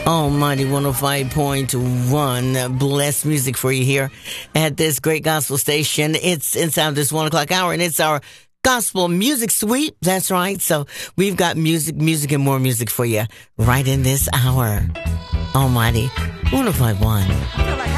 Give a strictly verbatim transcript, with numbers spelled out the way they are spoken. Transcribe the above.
Almighty one oh five point one. Blessed music for you here at this great gospel station. It's inside this one o'clock hour, and it's our gospel music suite. That's right. So we've got music, music, and more music for you right in this hour. Almighty one oh five point one.